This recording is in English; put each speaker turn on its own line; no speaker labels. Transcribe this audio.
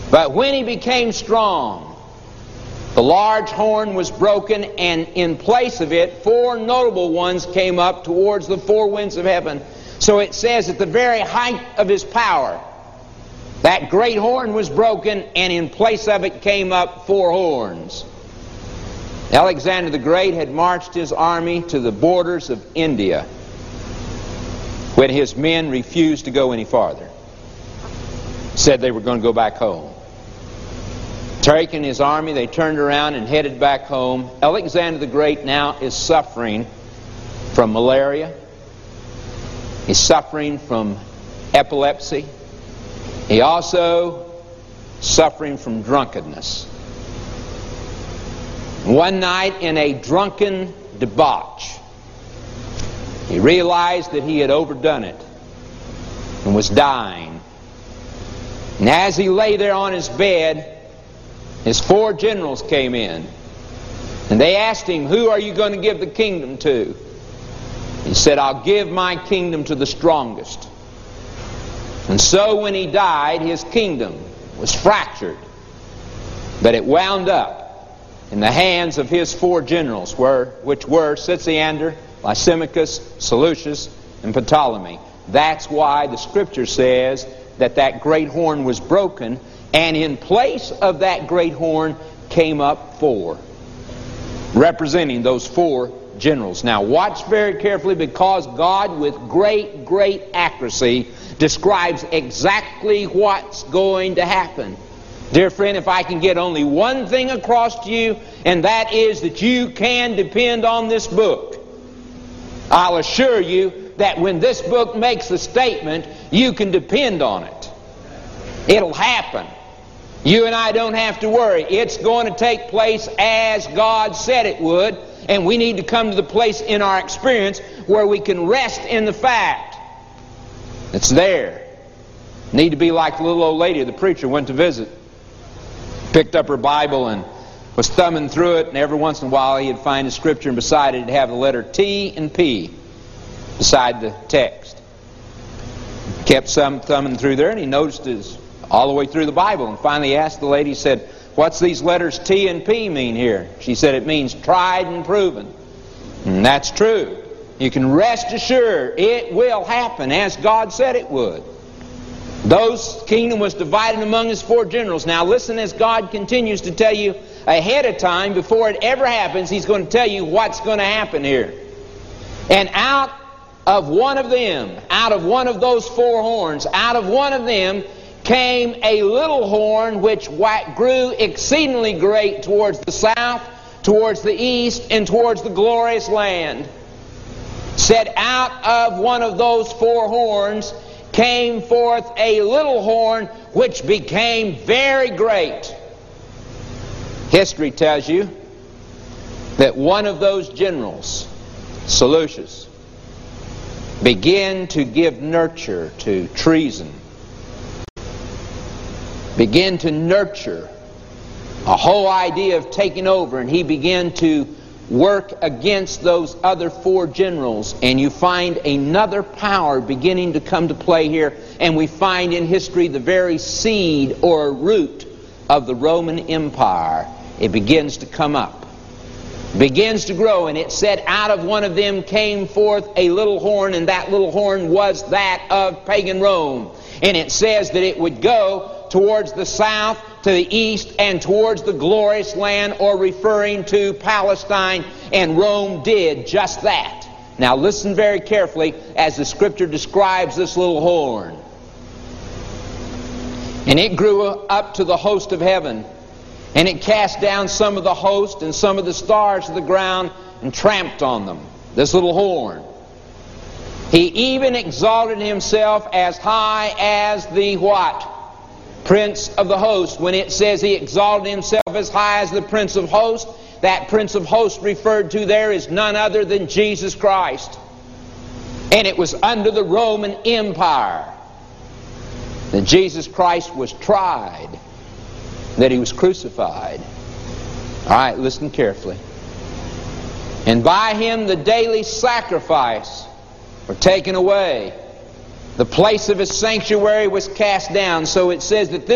But when he became strong, the large horn was broken, and in place of it, 4 notable ones came up towards the 4 winds of heaven. So it says at the very height of his power, that great horn was broken, and in place of it came up 4 horns. Alexander the Great had marched his army to the borders of India when his men refused to go any farther. Said they were going to go back home. Taking his army, they turned around and headed back home. Alexander the Great now is suffering from malaria. He's suffering from epilepsy. He also suffering from drunkenness. One night in a drunken debauch, he realized that he had overdone it and was dying. And as he lay there on his bed, his 4 generals came in, and they asked him, "Who are you going to give the kingdom to?" He said, "I'll give my kingdom to the strongest." And so when he died, his kingdom was fractured, but it wound up in the hands of his 4 generals, which were Sisander, Lysimachus, Seleucus, and Ptolemy. That's why the Scripture says that that great horn was broken, and in place of that great horn came up 4, representing those 4 generals. Now watch very carefully, because God with great, great accuracy describes exactly what's going to happen. Dear friend, if I can get only one thing across to you, and that is that you can depend on this book, I'll assure you that when this book makes a statement, you can depend on it. It'll happen. You and I don't have to worry. It's going to take place as God said it would, and we need to come to the place in our experience where we can rest in the fact it's there. Need to be like the little old lady the preacher went to visit. Picked up her Bible and was thumbing through it, and every once in a while he'd find a scripture, and beside it he'd have the letter T and P beside the text. Kept thumbing through there, and he noticed his all the way through the Bible, and finally asked the lady, said, "What's these letters T and P mean here?" She said, "It means tried and proven." And that's true. You can rest assured it will happen as God said it would. Those kingdom was divided among his 4 generals. Now listen, as God continues to tell you ahead of time, before it ever happens, he's going to tell you what's going to happen here. And out of one of them, out of one of those 4 horns, out of one of them came a little horn which grew exceedingly great towards the south, towards the east, and towards the glorious land. Said, out of one of those 4 horns came forth a little horn which became very great. History tells you that one of those generals, Seleucus, began to give nurture to treason, began to nurture a whole idea of taking over, and he began to work against those other 4 generals, and you find another power beginning to come to play here, and we find in history the very seed or root of the Roman Empire. It begins to come up, begins to grow, and it said out of one of them came forth a little horn, and that little horn was that of pagan Rome. And it says that it would go towards the south, to the east, and towards the glorious land, or referring to Palestine, and Rome did just that. Now listen very carefully as the Scripture describes this little horn. And it grew up to the host of heaven, and it cast down some of the host and some of the stars of the ground, and tramped on them. This little horn. He even exalted himself as high as the what? Prince of the host. When it says he exalted himself as high as the Prince of hosts, that Prince of hosts referred to there is none other than Jesus Christ. And it was under the Roman Empire that Jesus Christ was tried, that he was crucified. All right, listen carefully. And by him the daily sacrifice were taken away. The place of his sanctuary was cast down. So it says that this